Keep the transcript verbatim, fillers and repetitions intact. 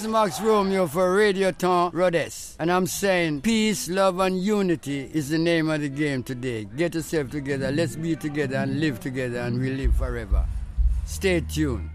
is Max Romeo for Radio Ton Rhodes. And I'm saying peace, love, and unity is the name of the game today. Get yourself together, let's be together and live together, and we live forever. Stay tuned.